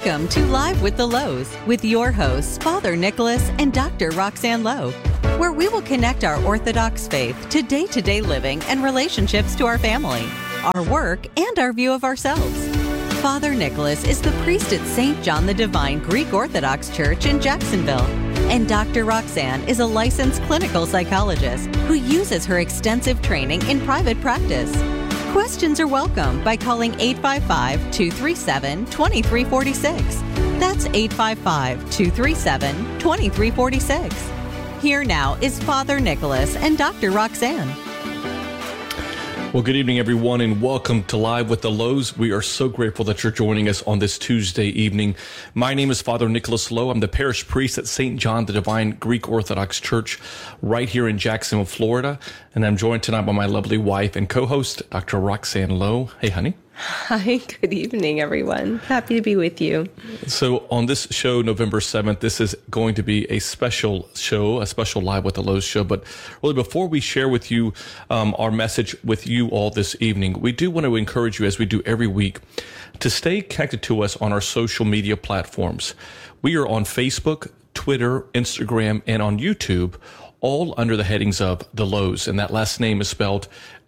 Welcome to Live with the Lows with your hosts, Father Nicholas and Dr. Roxanne Lowe, where we will connect our Orthodox faith to day-to-day living and relationships to our family, our work, and our view of ourselves. Father Nicholas is the priest at St. John the Divine Greek Orthodox Church in Jacksonville, and Dr. Roxanne is a licensed clinical psychologist who uses her extensive training in private practice. Questions are welcome by calling 855-237-2346. That's 855-237-2346. Here now is Father Nicholas and Dr. Roxanne. Well, good evening, everyone, and welcome to Live with the Lows. We are so grateful that you're joining us on this Tuesday evening. My name is Father Nicholas Lowe. I'm the parish priest at St. John the Divine Greek Orthodox Church right here in Jacksonville, Florida. And I'm joined tonight by my lovely wife and co-host, Dr. Roxanne Lowe. Hey, honey. Hi, good evening, everyone. Happy to be with you. So on this show, November 7th, this is going to be a special show, a special Live with the Lows show. But really, before we share with you our message with you all this evening, we do want to encourage you, as we do every week, to stay connected to us on our social media platforms. We are on Facebook, Twitter, Instagram, and on YouTube, all under the headings of The Lows, and that last name is spelled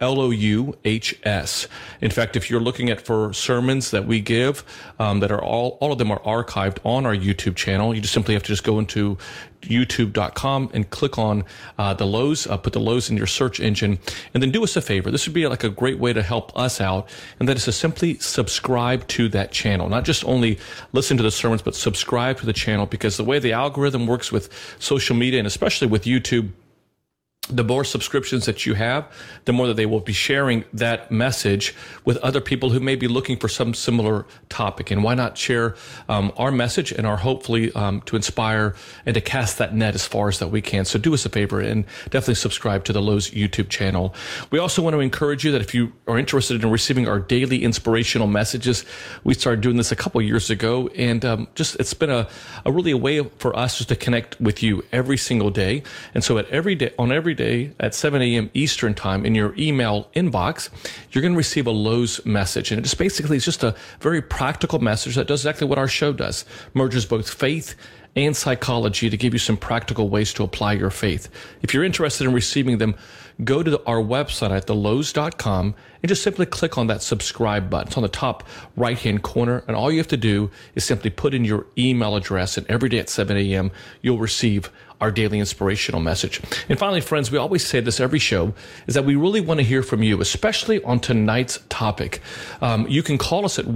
Louhs. In fact, if you're looking for sermons that we give, that are all of them are archived on our YouTube channel, you just simply have to just go into youtube.com and click on The Lows, put The Lows in your search engine, and then do us a favor. This would be like a great way to help us out, and that is to simply subscribe to that channel. Not just only listen to the sermons, but subscribe to the channel, because the way the algorithm works with social media, and especially with YouTube, the more subscriptions that you have, the more that they will be sharing that message with other people who may be looking for some similar topic. And why not share our message and our hopefully to inspire and to cast that net as far as that we can. So do us a favor and definitely subscribe to the Lows YouTube channel. We also want to encourage you that if you are interested in receiving our daily inspirational messages, we started doing this a couple years ago, and it's been a really a way for us just to connect with you every single day. And so every day at 7 a.m. Eastern time in your email inbox, you're going to receive a Lows message. And it's just a very practical message that does exactly what our show does. Merges both faith and psychology to give you some practical ways to apply your faith. If you're interested in receiving them, go to our website at thelows.com and just simply click on that subscribe button. It's on the top right-hand corner, and all you have to do is simply put in your email address, and every day at 7 a.m. you'll receive our daily inspirational message. And finally, friends, we always say this every show, is that we really want to hear from you, especially on tonight's topic. You can call us at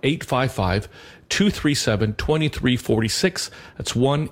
1-855-237-2346. That's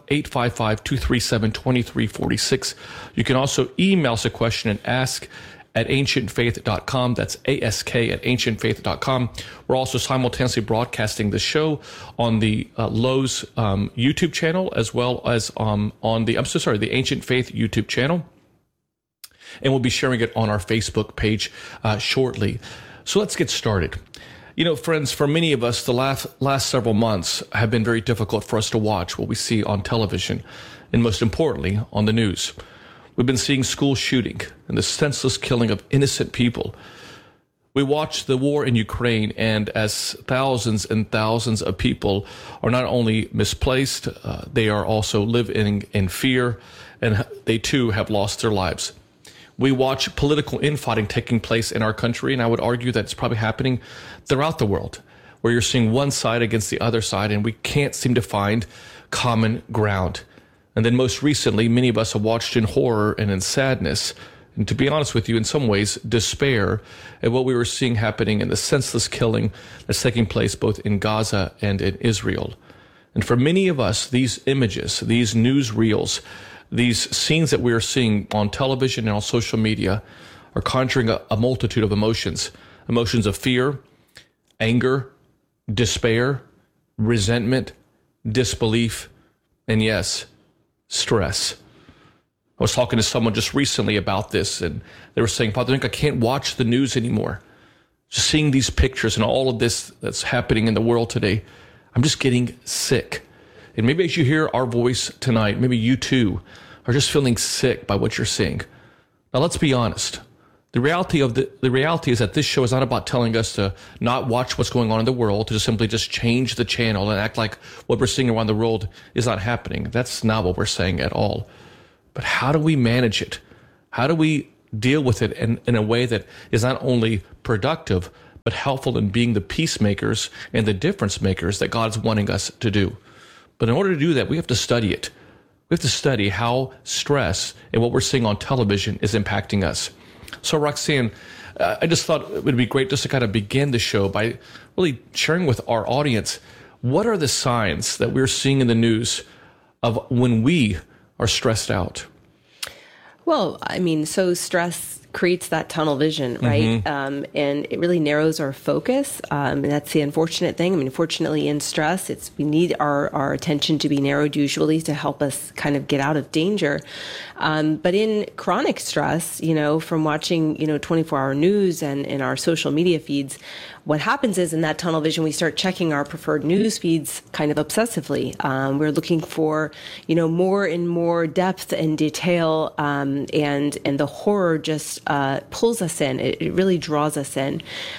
1-855-237-2346. You can also email us a question and ask at ancientfaith.com. That's ask@ancientfaith.com. We're also simultaneously broadcasting the show on the Lows YouTube channel, as well as the Ancient Faith YouTube channel. And we'll be sharing it on our Facebook page shortly. So let's get started. You know, friends, for many of us, the last several months have been very difficult for us to watch what we see on television, and most importantly, on the news. We've been seeing school shooting and the senseless killing of innocent people. We watch the war in Ukraine, and as thousands and thousands of people are not only misplaced, they are also living in fear, and they too have lost their lives. We watch political infighting taking place in our country, and I would argue that it's probably happening throughout the world, where you're seeing one side against the other side, and we can't seem to find common ground. And then most recently, many of us have watched in horror and in sadness, and to be honest with you, in some ways, despair at what we were seeing happening in the senseless killing that's taking place both in Gaza and in Israel. And for many of us, these images, these news reels, these scenes that we are seeing on television and on social media are conjuring a multitude of emotions of fear, anger, despair, resentment, disbelief, and yes, stress. I was talking to someone just recently about this, and they were saying, Father Nick, I can't watch the news anymore. Just seeing these pictures and all of this that's happening in the world today, I'm just getting sick. And maybe as you hear our voice tonight, maybe you too are just feeling sick by what you're seeing. Now, let's be honest. the reality is that this show is not about telling us to not watch what's going on in the world, to simply just change the channel and act like what we're seeing around the world is not happening. That's not what we're saying at all. But how do we manage it? How do we deal with it in a way that is not only productive, but helpful in being the peacemakers and the difference makers that God's wanting us to do? But in order to do that, we have to study it. We have to study how stress and what we're seeing on television is impacting us. So Roxanne, I just thought it would be great just to kind of begin the show by really sharing with our audience, what are the signs that we're seeing in the news of when we are stressed out? Well, I mean, so stress creates that tunnel vision, right? And it really narrows our focus. And that's the unfortunate thing. I mean, fortunately, in stress, we need our attention to be narrowed usually to help us kind of get out of danger. But in chronic stress, from watching, 24-hour news and in our social media feeds, what happens is in that tunnel vision, we start checking our preferred news feeds kind of obsessively. We're looking for, more and more depth and detail, and the horror just pulls us in. It really draws us in.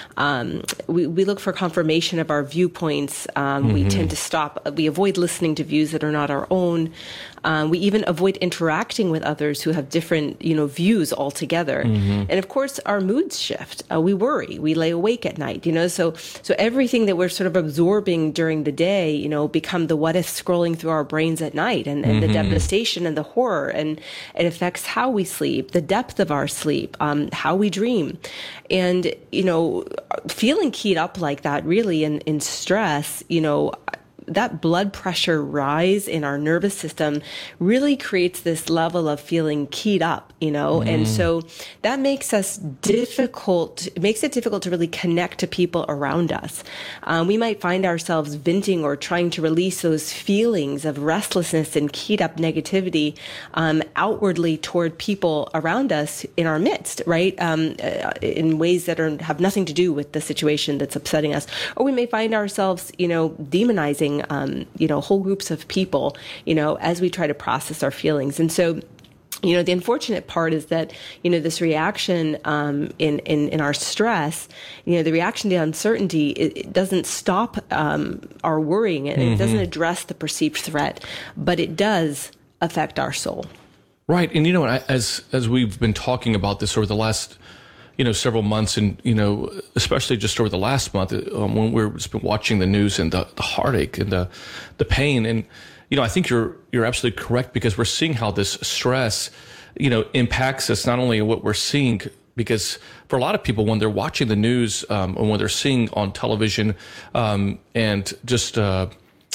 We look for confirmation of our viewpoints. We tend to stop. We avoid listening to views that are not our own. We even avoid interacting with others who have different, views altogether. And of course, our moods shift. We worry. We lay awake at night. So everything that we're sort of absorbing during the day, become the what if scrolling through our brains at night, and the devastation and the horror, and it affects how we sleep, the depth of our sleep, how we dream, and feeling keyed up like that, really in stress, that blood pressure rise in our nervous system really creates this level of feeling keyed up, and so that makes it difficult to really connect to people around us. We might find ourselves venting or trying to release those feelings of restlessness and keyed up negativity outwardly toward people around us in our midst, right? In ways that have nothing to do with the situation that's upsetting us. Or we may find ourselves, demonizing whole groups of people, as we try to process our feelings. And so, the unfortunate part is that, this reaction in our stress, the reaction to uncertainty, it doesn't stop our worrying, and it doesn't address the perceived threat, but it does affect our soul. Right. And, as we've been talking about this over the last several months, and, especially just over the last month, when we've just been watching the news and the heartache and the pain. And, I think you're absolutely correct, because we're seeing how this stress, impacts us, not only in what we're seeing, because for a lot of people, when they're watching the news, and when they're seeing on television, and just, the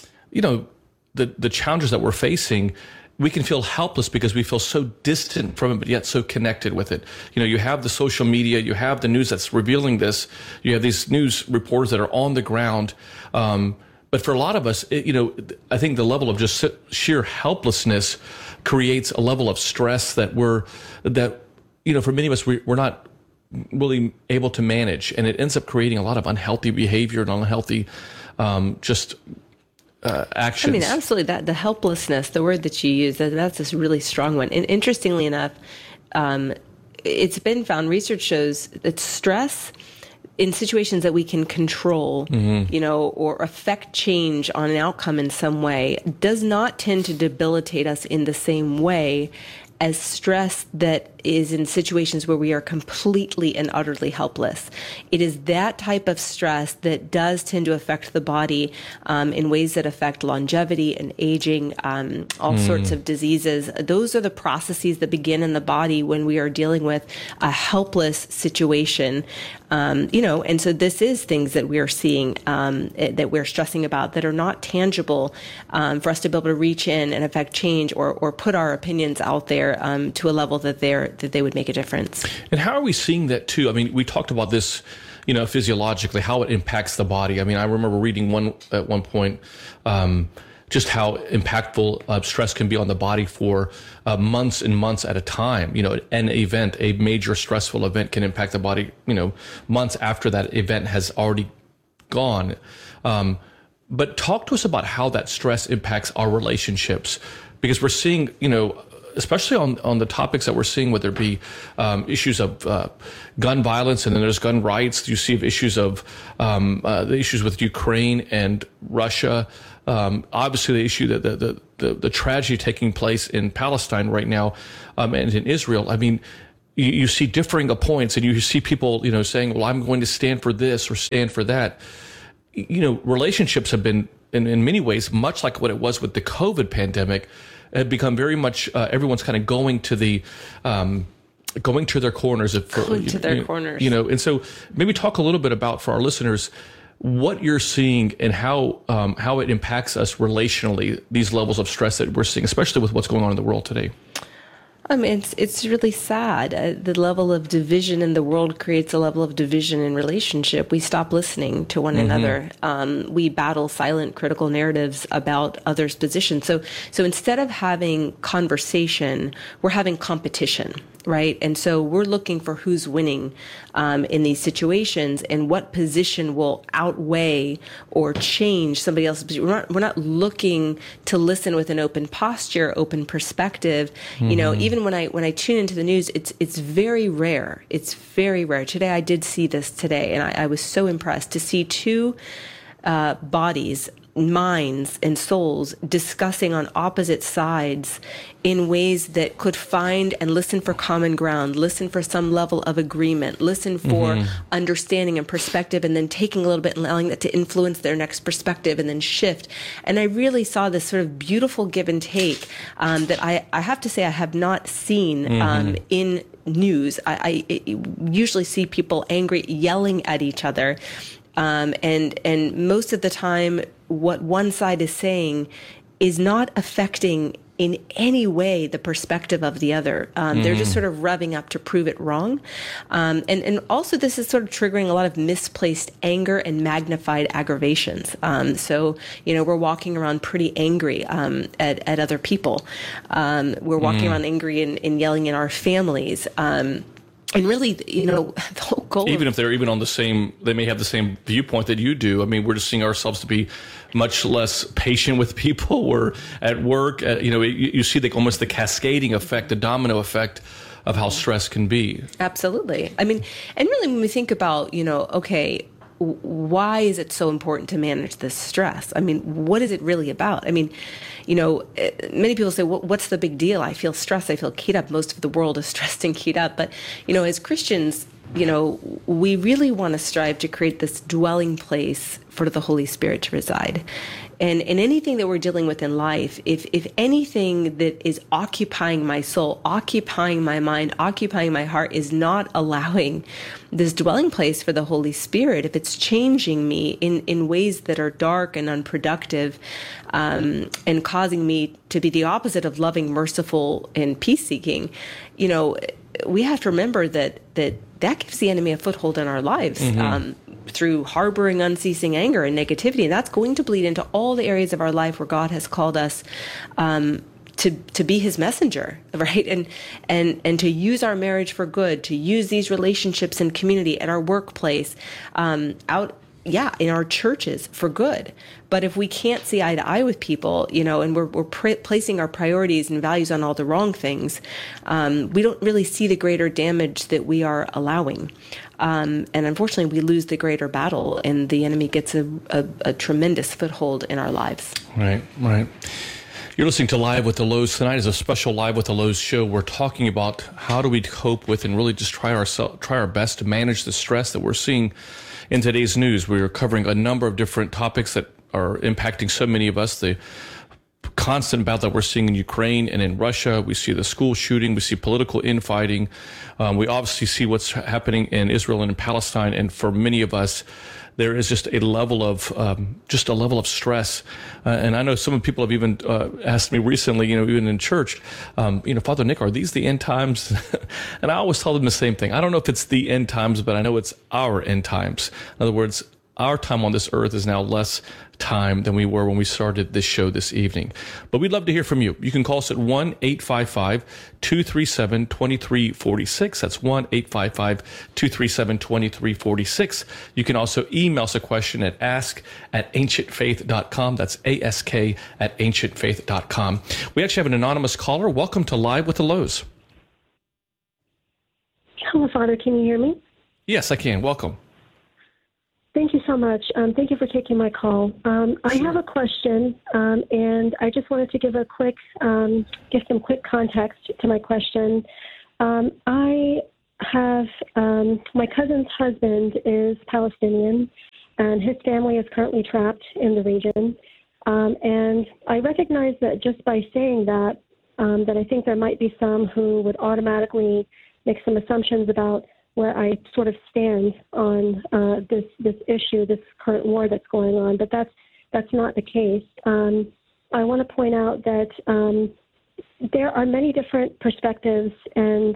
challenges that we're facing, we can feel helpless because we feel so distant from it, but yet so connected with it. You have the social media, you have the news that's revealing this, you have these news reporters that are on the ground. But for a lot of us, I think the level of just sheer helplessness creates a level of stress that for many of us, we're not really able to manage. And it ends up creating a lot of unhealthy behavior and unhealthy, actions. I mean, absolutely. The helplessness, the word that you use, that's a really strong one. And interestingly enough, it's been found, research shows that stress in situations that we can control, or affect change on an outcome in some way, does not tend to debilitate us in the same way as stress that is in situations where we are completely and utterly helpless. It is that type of stress that does tend to affect the body in ways that affect longevity and aging, all sorts of diseases. Those are the processes that begin in the body when we are dealing with a helpless situation. And so this is things that we are seeing, that we're stressing about, that are not tangible for us to be able to reach in and affect change or put our opinions out there to a level that they would make a difference. And how are we seeing that too? I mean, we talked about this, physiologically, how it impacts the body. I mean, I remember reading at one point, just how impactful stress can be on the body for months and months at a time. A major stressful event can impact the body, months after that event has already gone. But talk to us about how that stress impacts our relationships, because we're seeing, especially on the topics that we're seeing, whether it be issues of gun violence, and then there's gun rights. You see issues of the issues with Ukraine and Russia. Obviously, the issue that the tragedy taking place in Palestine right now, and in Israel. I mean, you see differing points, and you see people, saying, "Well, I'm going to stand for this or stand for that." Relationships have been, in many ways, much like what it was with the COVID pandemic, have become very much everyone's kind of going to their corners. Corners. And so maybe talk a little bit about, for our listeners, what you're seeing and how it impacts us relationally, these levels of stress that we're seeing, especially with what's going on in the world today. I mean, it's really sad. The level of division in the world creates a level of division in relationship. We stop listening to one another. We battle silent critical narratives about others' positions. So instead of having conversation, we're having competition, right? And so we're looking for who's winning in these situations and what position will outweigh or change somebody else's position. We're not looking to listen with an open posture, open perspective. Even when I tune into the news, it's very rare. It's very rare. Today, I did see this today, and I was so impressed to see two bodies, minds and souls discussing on opposite sides in ways that could find and listen for common ground, listen for some level of agreement, listen for understanding and perspective, and then taking a little bit and allowing that to influence their next perspective and then shift. And I really saw this sort of beautiful give and take that I have to say I have not seen in news. I usually see people angry, yelling at each other. And most of the time, what one side is saying is not affecting in any way the perspective of the other. They're just sort of revving up to prove it wrong. And also this is sort of triggering a lot of misplaced anger and magnified aggravations. So, we're walking around pretty angry at other people. We're walking around angry and yelling in our families. And really, the whole goal. Even if they're even on they may have the same viewpoint that you do. I mean, we're just seeing ourselves to be much less patient with people. We're at work. You see almost the cascading effect, the domino effect of how stress can be. Absolutely. I mean, and really when we think about, okay, why is it so important to manage this stress? I mean, what is it really about? I mean, many people say, what's the big deal? I feel stressed. I feel keyed up. Most of the world is stressed and keyed up. But, as Christians, we really want to strive to create this dwelling place for the Holy Spirit to reside. And in anything that we're dealing with in life, if anything that is occupying my soul, occupying my mind, occupying my heart is not allowing this dwelling place for the Holy Spirit, if it's changing me in ways that are dark and unproductive, and causing me to be the opposite of loving, merciful, and peace-seeking, we have to remember that gives the enemy a foothold in our lives. Through harboring unceasing anger and negativity. And that's going to bleed into all the areas of our life where God has called us to be his messenger, right? And to use our marriage for good, to use these relationships in community, at our workplace, in our churches for good. But if we can't see eye to eye with people, and we're placing our priorities and values on all the wrong things, we don't really see the greater damage that we are allowing. And unfortunately, we lose the greater battle, and the enemy gets a tremendous foothold in our lives. Right. You're listening to Live with the Lows. Tonight is a special Live with the Lows show. We're talking about how do we cope with and really just try our best to manage the stress that we're seeing in today's news. We're covering a number of different topics that are impacting so many of us. The constant battle that we're seeing in Ukraine and in Russia. We see the school shooting. We see political infighting. We obviously see what's happening in Israel and in Palestine. And for many of us, there is just a level of stress. And I know some people have even asked me recently, even in church, Father Nick, are these the end times? And I always tell them the same thing. I don't know if it's the end times, but I know it's our end times. In other words, our time on this earth is now less time than we were when we started this show this evening. But we'd love to hear from you. You can call us at 1-855-237-2346. That's 1-855-237-2346. You can also email us a question at ask@ancientfaith.com. That's ask@ancientfaith.com. We actually have an anonymous caller. Welcome to Live with the Lows. Hello, Father. Can you hear me? Yes, I can. Welcome. Thank you so much. Thank you for taking my call. I have a question, and I just wanted to give a quick, give some quick context to my question. I have my cousin's husband is Palestinian, and his family is currently trapped in the region. And I recognize that just by saying that, that I think there might be some who would automatically make some assumptions about where I sort of stand on this issue, this current war that's going on, but that's not the case. I want to point out that there are many different perspectives, and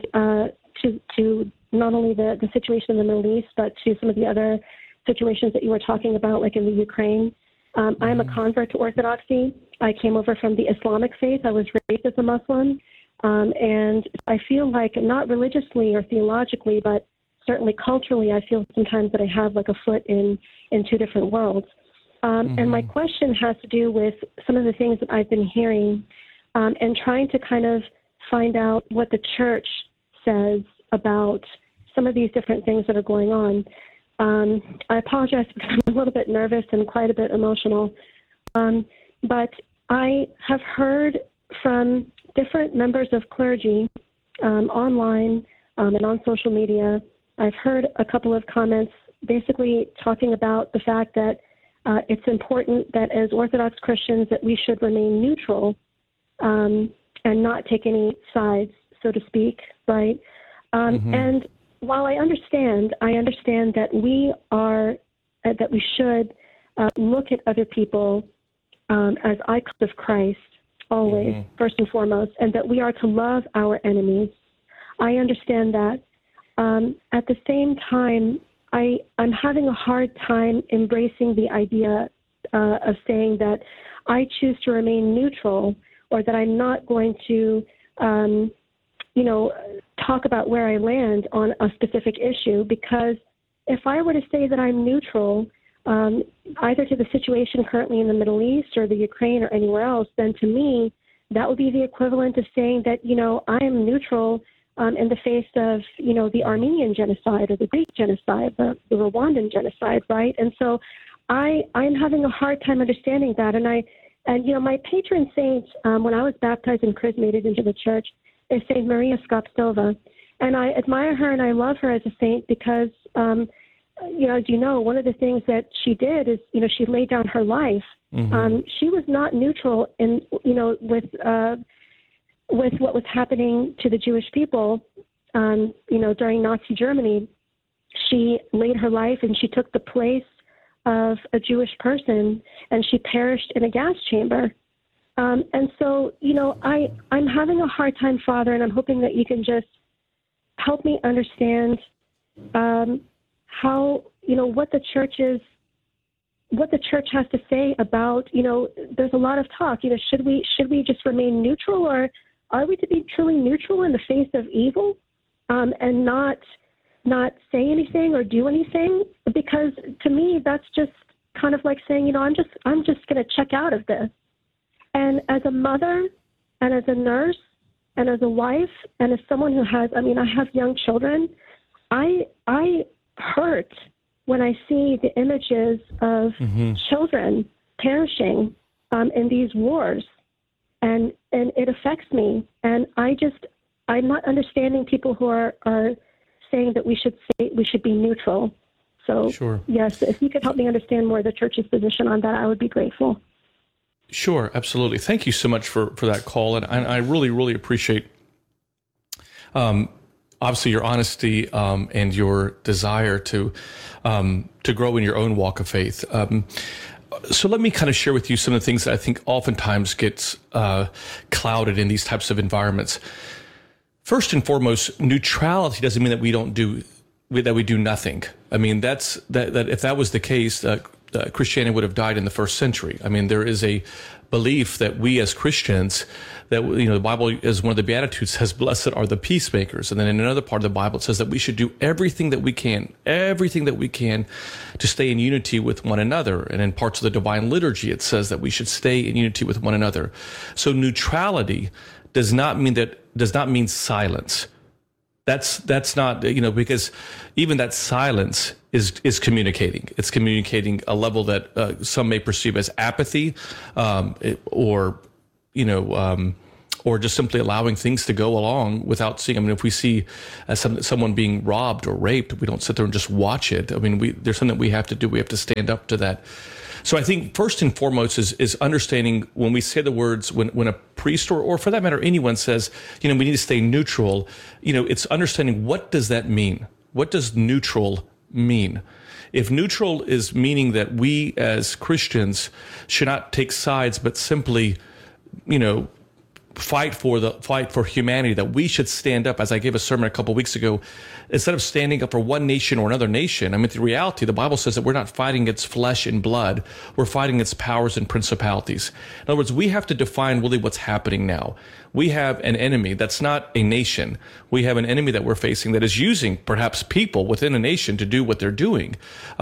to not only the situation in the Middle East, but to some of the other situations that you were talking about, like in the Ukraine. I am a convert to Orthodoxy. I came over from the Islamic faith. I was raised as a Muslim. And I feel like, not religiously or theologically, but certainly culturally, I feel sometimes that I have like a foot in two different worlds. And my question has to do with some of the things that I've been hearing, and trying to kind of find out what the church says about some of these different things that are going on. I apologize because I'm a little bit nervous and quite a bit emotional. But I have heard from different members of clergy online and on social media. I've heard a couple of comments basically talking about the fact that it's important that as Orthodox Christians that we should remain neutral and not take any sides, so to speak, right? And while I understand that we should look at other people as icons of Christ, always, first and foremost, and that we are to love our enemies. I understand that. At the same time, I'm having a hard time embracing the idea of saying that I choose to remain neutral, or that I'm not going to, talk about where I land on a specific issue, because if I were to say that I'm neutral, either to the situation currently in the Middle East or the Ukraine or anywhere else, then to me, that would be the equivalent of saying that, I am neutral in the face of, the Armenian genocide or the Greek genocide, the Rwandan genocide, right? And so I'm having a hard time understanding that. And my patron saint, when I was baptized and chrismated into the church, is Saint Maria Skopstova. And I admire her and I love her as a saint because, as you know, one of the things that she did is, she laid down her life. She was not neutral in, with what was happening to the Jewish people, during Nazi Germany. She laid her life and she took the place of a Jewish person, and she perished in a gas chamber. And so, I'm having a hard time, Father, and I'm hoping that you can just help me understand how, what the church has to say about, there's a lot of talk, should we just remain neutral, or are we to be truly neutral in the face of evil, and not say anything or do anything? Because to me, that's just kind of like saying, I'm just going to check out of this. And as a mother and as a nurse and as a wife and as someone who has, I have young children, I hurt when I see the images of children perishing in these wars, and it affects me. And I'm not understanding people who are saying that we should be neutral. So yes, if you could help me understand more of the church's position on that, I would be grateful. Sure, absolutely. Thank you so much for that call, and I really, really appreciate obviously your honesty and your desire to grow in your own walk of faith. So let me kind of share with you some of the things that I think oftentimes gets clouded in these types of environments. First and foremost, neutrality doesn't mean that we don't do we do nothing. I mean, that if that was the case, Christianity would have died in the first century. I mean, there is a belief that we as Christians, that the Bible is one of the Beatitudes says, "Blessed are the peacemakers," and then in another part of the Bible it says that we should do everything that we can to stay in unity with one another. And in parts of the Divine Liturgy it says that we should stay in unity with one another. So neutrality does not mean silence. That's not, because even that silence is communicating. It's communicating a level that some may perceive as apathy, or just simply allowing things to go along without seeing. I mean, if we see someone being robbed or raped, we don't sit there and just watch it. I mean, there's something we have to do. We have to stand up to that. So I think first and foremost is understanding when we say the words, when a priest or for that matter, anyone says, we need to stay neutral, it's understanding, what does that mean? What does neutral mean? If neutral is meaning that we as Christians should not take sides, but simply, fight for humanity, that we should stand up, as I gave a sermon a couple of weeks ago, instead of standing up for one nation or another nation. I mean, the reality, the Bible says that we're not fighting against flesh and blood. We're fighting against powers and principalities. In other words, we have to define really what's happening now. We have an enemy that's not a nation. We have an enemy that we're facing that is using perhaps people within a nation to do what they're doing.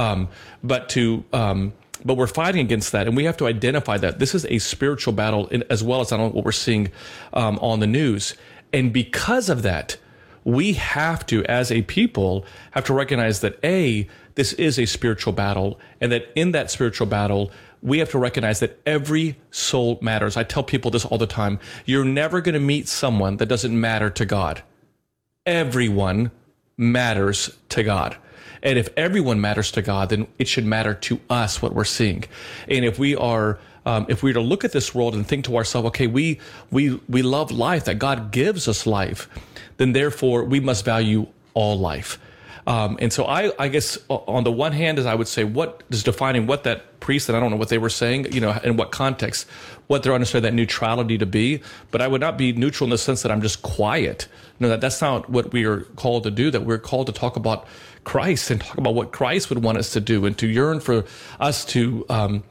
But we're fighting against that, and we have to identify that this is a spiritual battle, as well as what we're seeing on the news. And because of that, we have to, as a people, have to recognize that, this is a spiritual battle, and that in that spiritual battle, we have to recognize that every soul matters. I tell people this all the time. You're never going to meet someone that doesn't matter to God. Everyone matters to God. And if everyone matters to God, then it should matter to us what we're seeing. And if we are, if we were to look at this world and think to ourselves, okay, we love life, that God gives us life, then therefore we must value all life. And so I guess on the one hand, is I would say, what is defining what that priest, and I don't know what they were saying, in what context, what they're understanding that neutrality to be. But I would not be neutral in the sense that I'm just quiet. That's not what we are called to do. That we're called to talk about Christ and talk about what Christ would want us to do, and to yearn for us to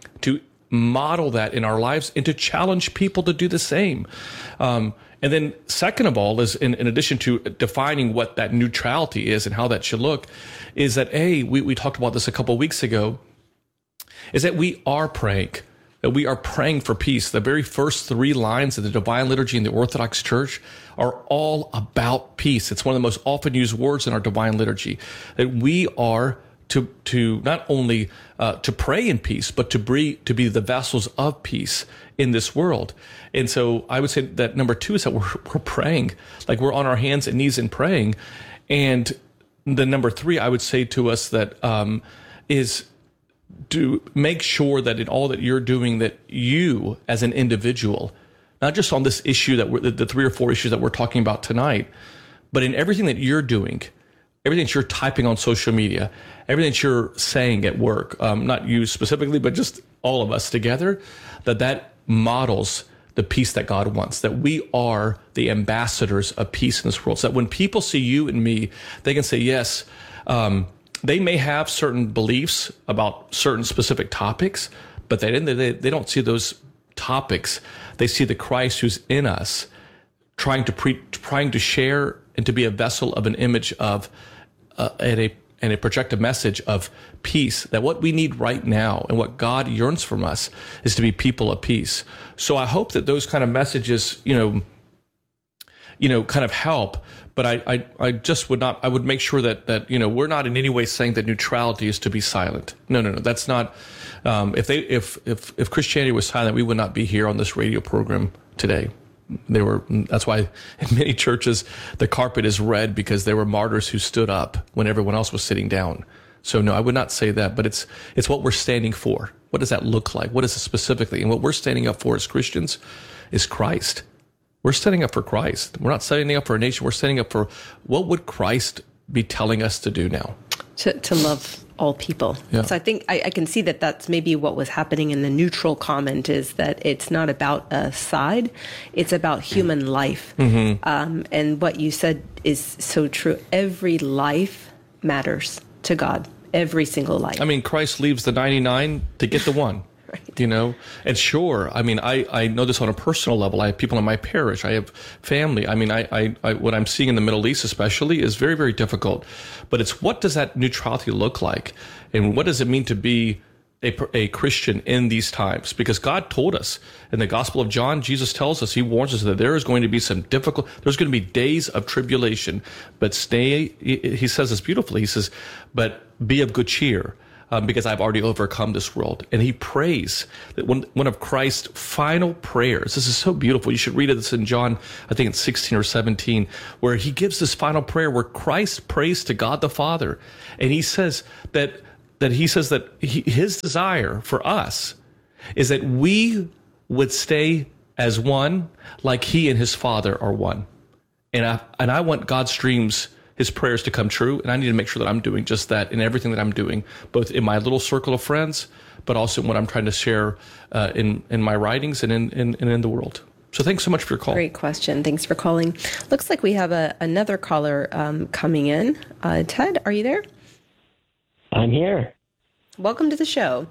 model that in our lives, and to challenge people to do the same. And then second of all is, in addition to defining what that neutrality is and how that should look, is that we talked about this a couple of weeks ago, is that we are praying. That we are praying for peace. The very first 3 lines of the Divine Liturgy in the Orthodox Church are all about peace. It's one of the most often used words in our Divine Liturgy. That we are to not only to pray in peace, but to be the vessels of peace in this world. And so I would say that number 2 is that we're praying, like we're on our hands and knees and praying. And the number 3, I would say to us that is to make sure that in all that you're doing, that you as an individual, not just on this issue that the 3 or 4 issues that we're talking about tonight, but in everything that you're doing, everything that you're typing on social media, everything that you're saying at work, not you specifically, but just all of us together, that models the peace that God wants, that we are the ambassadors of peace in this world. So that when people see you and me, they can say, yes, they may have certain beliefs about certain specific topics, but they don't see those topics. They see the Christ who's in us, trying to share and to be a vessel of an image of and a project a message of peace. That what we need right now and what God yearns from us is to be people of peace. So I hope that those kind of messages, kind of help. But I just would not. I would make sure that we're not in any way saying that neutrality is to be silent. No. That's not. If Christianity was silent, we would not be here on this radio program today. That's why in many churches the carpet is red, because there were martyrs who stood up when everyone else was sitting down. So no, I would not say that, but it's what we're standing for. What does that look like? What is it specifically? And what we're standing up for as Christians is Christ. We're standing up for Christ. We're not standing up for a nation. We're standing up for what would Christ be telling us to do now? To love all people. Yeah. So I think I can see that that's maybe what was happening in the neutral comment, is that it's not about a side, it's about human life. Mm-hmm. And what you said is so true. Every life matters to God. Every single life. I mean, Christ leaves the 99 to get the one. Right. You know, and sure, I mean, I know this on a personal level. I have people in my parish. I have family. I mean, I what I'm seeing in the Middle East especially is very, very difficult. But it's, what does that neutrality look like? And what does it mean to be a Christian in these times? Because God told us in the Gospel of John, Jesus tells us, he warns us that there is going to be some there's going to be days of tribulation, but he says this beautifully. He says, but be of good cheer. Because I've already overcome this world. And he prays that one of Christ's final prayers, this is so beautiful. You should read it. It's in John, I think it's 16 or 17, where he gives this final prayer where Christ prays to God the Father. And he says that his desire for us is that we would stay as one, like he and his Father are one. And I want God's dreams, his prayers, to come true. And I need to make sure that I'm doing just that in everything that I'm doing, both in my little circle of friends, but also in what I'm trying to share in my writings and in the world. So thanks so much for your call. Great question. Thanks for calling. Looks like we have another caller coming in. Ted, are you there? I'm here. Welcome to the show.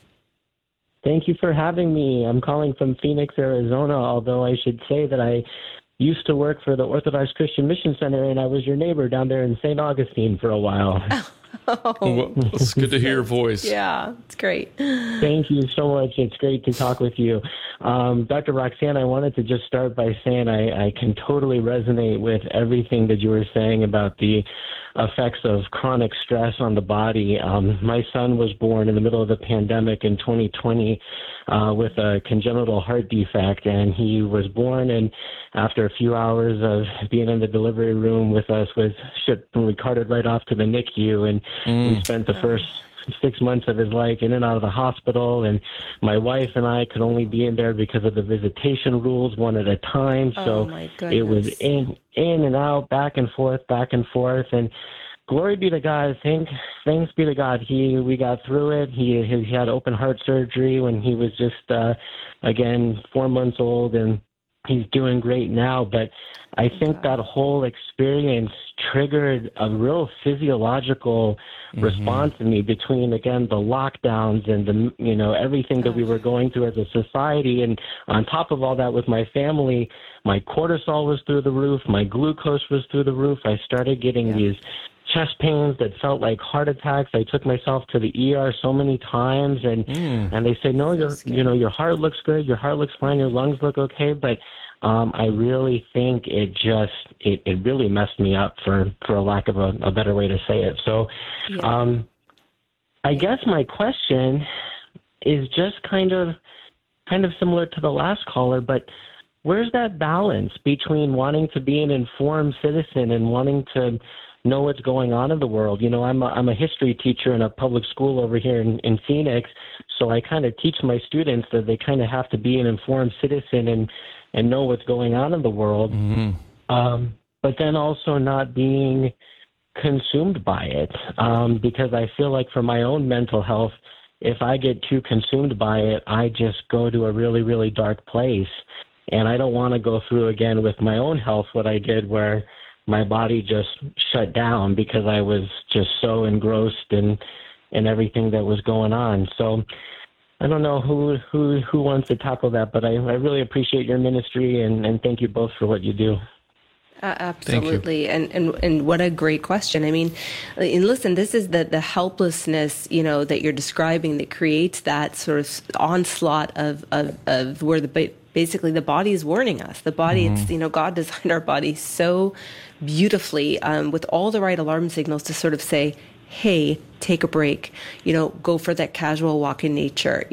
Thank you for having me. I'm calling from Phoenix, Arizona, although I should say that I used to work for the Orthodox Christian Mission Center, and I was your neighbor down there in St. Augustine for a while. Well, it's good to hear your voice. Yeah, it's great. Thank you so much. It's great to talk with you. Dr. Roxanne, I wanted to just start by saying I can totally resonate with everything that you were saying about the effects of chronic stress on the body. My son was born in the middle of the pandemic in 2020 with a congenital heart defect, and he was born, and after a few hours of being in the delivery room with us, was shipped and we carted right off to the NICU, and we spent the first 6 months of his life in and out of the hospital, and my wife and I could only be in there because of the visitation rules, one at a time. So it was in and out, back and forth, and glory be to God. Thanks be to God. We got through it. He had open heart surgery when he was just again 4 months old, and he's doing great now. But I think that whole experience triggered a real physiological response in me between, again, the lockdowns and everything that we were going through as a society. And on top of all that, with my family, my cortisol was through the roof, my glucose was through the roof. I started getting these chest pains that felt like heart attacks. I took myself to the ER so many times, and they say, no, your heart looks good, your heart looks fine, your lungs look okay, but I really think it really messed me up, for a lack of a better way to say it. So I guess my question is just kind of similar to the last caller, but where's that balance between wanting to be an informed citizen and wanting to know what's going on in the world? I'm a history teacher in a public school over here in Phoenix, so I kind of teach my students that they kind of have to be an informed citizen and know what's going on in the world, but then also not being consumed by it, because I feel like for my own mental health, if I get too consumed by it, I just go to a really, really dark place, and I don't want to go through again with my own health what I did, where my body just shut down because I was just so engrossed in everything that was going on. So I don't know who wants to tackle that, but I really appreciate your ministry, and thank you both for what you do. Absolutely. And what a great question. I mean, and listen, this is the helplessness, that you're describing that creates that sort of onslaught of where basically the body is warning us. The body, it's, God designed our body so beautifully with all the right alarm signals to sort of say, hey, take a break, go for that casual walk in nature,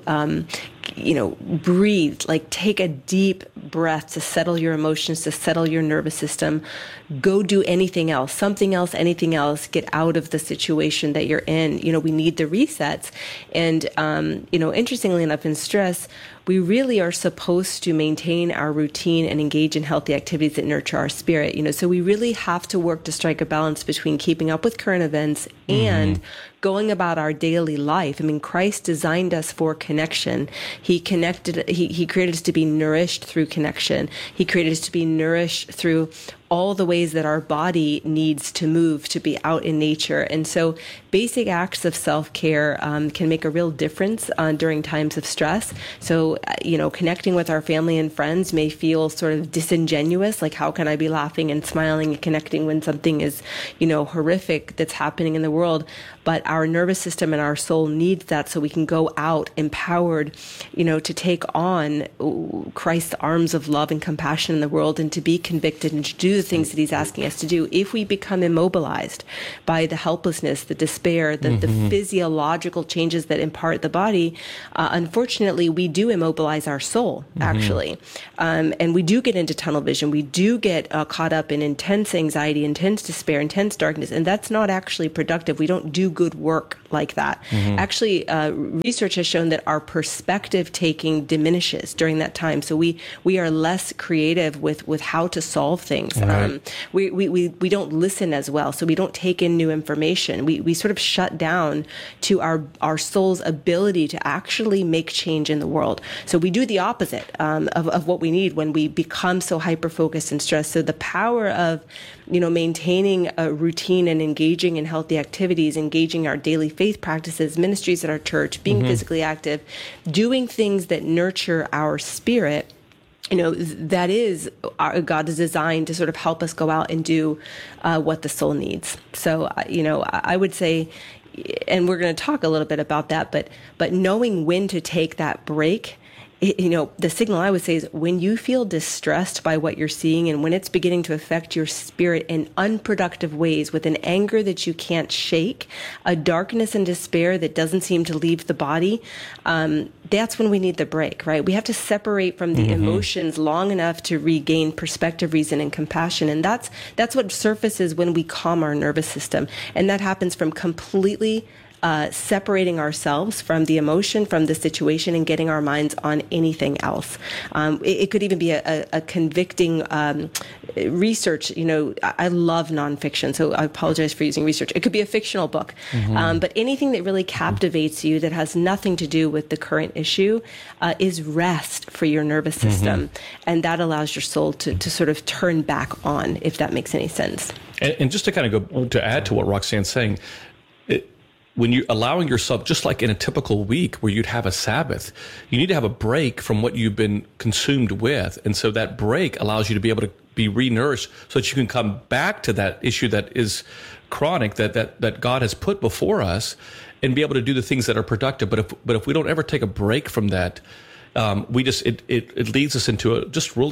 breathe, like take a deep breath to settle your emotions, to settle your nervous system, go do anything else, something else, anything else, get out of the situation that you're in. We need the resets. And, interestingly enough, in stress, we really are supposed to maintain our routine and engage in healthy activities that nurture our spirit. So we really have to work to strike a balance between keeping up with current events and going about our daily life. I mean, Christ designed us for connection. He created us to be nourished through connection. He created us to be nourished through all the ways that our body needs to move to be out in nature. And so basic acts of self-care can make a real difference during times of stress. So, connecting with our family and friends may feel sort of disingenuous, like how can I be laughing and smiling and connecting when something is, horrific that's happening in the world. But our nervous system and our soul needs that so we can go out empowered, to take on Christ's arms of love and compassion in the world and to be convicted and to do the things that he's asking us to do. If we become immobilized by the helplessness, the despair, the physiological changes that impart the body, unfortunately, we do immobilize our soul, actually. And we do get into tunnel vision. We do get caught up in intense anxiety, intense despair, intense darkness. And that's not actually productive. We don't do good work like that. Actually, research has shown that our perspective taking diminishes during that time. So we are less creative with how to solve things. Right. We don't listen as well. So we don't take in new information. We sort of shut down to our soul's ability to actually make change in the world. So we do the opposite of what we need when we become so hyper-focused and stressed. So the power of, maintaining a routine and engaging in healthy activities, engaging our daily faith practices, ministries at our church, being physically active, doing things that nurture our spirit, that is God is designed to sort of help us go out and do what the soul needs. So, I would say, and we're going to talk a little bit about that, but knowing when to take that break. The signal I would say is when you feel distressed by what you're seeing and when it's beginning to affect your spirit in unproductive ways with an anger that you can't shake, a darkness and despair that doesn't seem to leave the body, that's when we need the break, right? We have to separate from the emotions long enough to regain perspective, reason, and compassion. And that's what surfaces when we calm our nervous system. And that happens from completely separating ourselves from the emotion, from the situation, and getting our minds on anything else. It could even be a convicting research. I love nonfiction, so I apologize for using research. It could be a fictional book, but anything that really captivates you that has nothing to do with the current issue is rest for your nervous system, and that allows your soul to sort of turn back on, if that makes any sense. And just to kind of go to add to what Roxanne's saying, when you're allowing yourself, just like in a typical week where you'd have a Sabbath, you need to have a break from what you've been consumed with. And so that break allows you to be able to be re-nourished so that you can come back to that issue that is chronic, that God has put before us, and be able to do the things that are productive. But if we don't ever take a break from that, it leads us into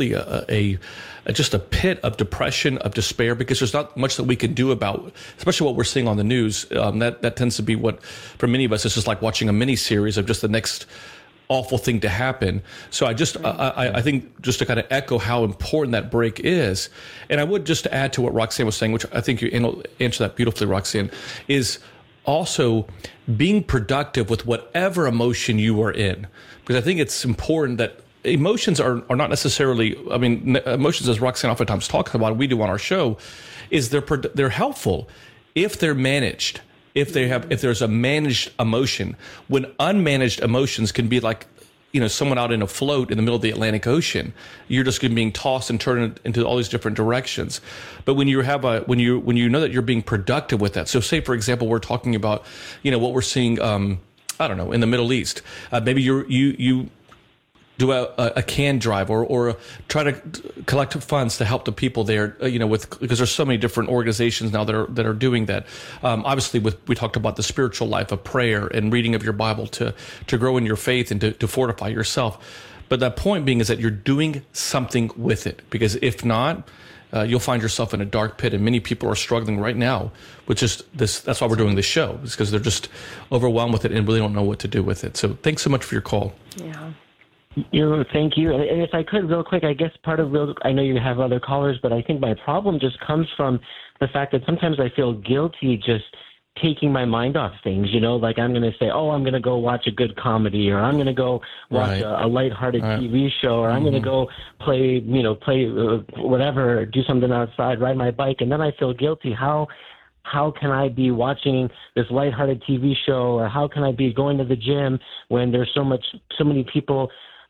just a pit of depression, of despair, because there's not much that we can do about, especially what we're seeing on the news. That tends to be what, for many of us, it's just like watching a mini series of just the next awful thing to happen. So I think just to kind of echo how important that break is, and I would just add to what Roxanne was saying, which I think you answered that beautifully, Roxanne, is also being productive with whatever emotion you are in. Because I think it's important that emotions are not necessarily, emotions, as Roxanne oftentimes talks about, we do on our show, is they're helpful if they're managed, if there's a managed emotion. When unmanaged emotions can be like, someone out in a float in the middle of the Atlantic Ocean, you're just being tossed and turned into all these different directions. But when you know that you're being productive with that, so say for example, we're talking about, what we're seeing, in the Middle East, maybe you do a can drive or try to collect funds to help the people there, because there's so many different organizations now that are doing that. Obviously, we talked about the spiritual life of prayer and reading of your Bible to grow in your faith and to fortify yourself. But that point being is that you're doing something with it, because if not, you'll find yourself in a dark pit, and many people are struggling right now with just this. That's why we're doing this show, is because they're just overwhelmed with it and really don't know what to do with it. So thanks so much for your call. Yeah. Thank you. And if I could, real quick, I guess I know you have other callers, but I think my problem just comes from the fact that sometimes I feel guilty just taking my mind off things, like I'm going to say, I'm going to go watch a good comedy, or I'm going to go watch a lighthearted TV show, or I'm going to go play whatever, do something outside, ride my bike. And then I feel guilty. How can I be watching this lighthearted TV show, or how can I be going to the gym when there's so many people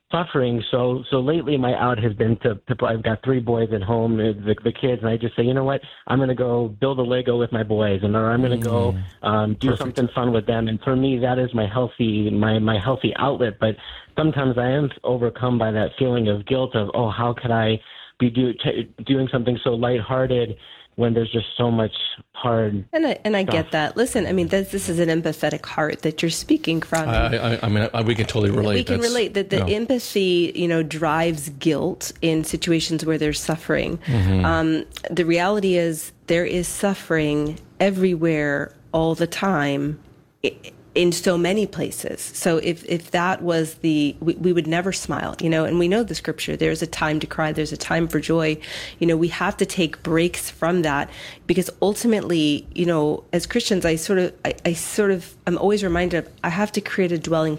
suffering. So lately my out has been to I've got 3 boys at home, the kids, and I just say, you know what, I'm going to go build a Lego with my boys, or I'm going to go do something fun with them. And for me, that is my healthy outlet. But sometimes I am overcome by that feeling of guilt of, oh, how could I be doing something so lighthearted when there's just so much hard and I stuff. Get that. Listen, I mean, this is an empathetic heart that you're speaking from. I mean, we can totally relate. We can relate that the empathy, drives guilt in situations where there's suffering. The reality is there is suffering everywhere all the time in so many places. So if that was we would never smile, and we know the scripture, there's a time to cry, there's a time for joy. We have to take breaks from that, because ultimately, as Christians, I'm always reminded of, I have to create a dwelling